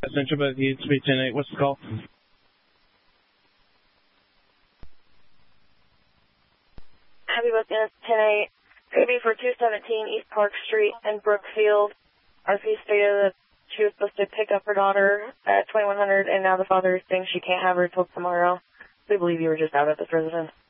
Essential, but he needs to be 10-8. What's the call? Happy Business 10-8. Could be for 217 East Park Street in Brookfield. RP stated that she was supposed to pick up her daughter at 2100, and now the father is saying she can't have her until tomorrow. We believe you were just out at this residence.